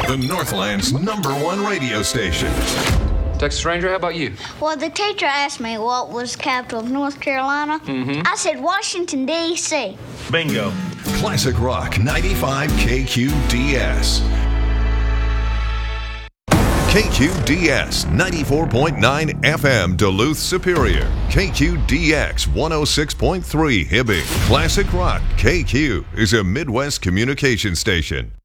the Northland's #1 radio station. Texas Ranger, how about you? Well, the teacher asked me what was the capital of North Carolina. I said Washington, D.C. Bingo. Classic Rock 95 KQDS. KQDS 94.9 FM Duluth Superior. KQDX 106.3 Hibbing. Classic Rock KQ is a Midwest communication station.